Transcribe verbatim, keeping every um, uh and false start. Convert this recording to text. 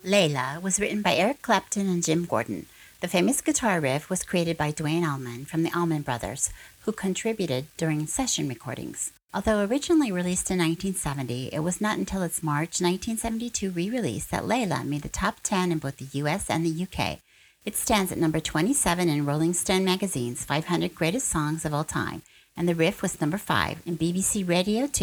Layla was written by Eric Clapton and Jim Gordon. The famous guitar riff was created by Duane Allman from the Allman Brothers, who contributed during session recordings. Although originally released in nineteen seventy, it was not until its March nineteen seventy-two re-release that Layla made the top ten in both the U S and the U K. It stands at number twenty-seven in Rolling Stone magazine's five hundred Greatest Songs of All Time, and the riff was number five in B B C Radio two.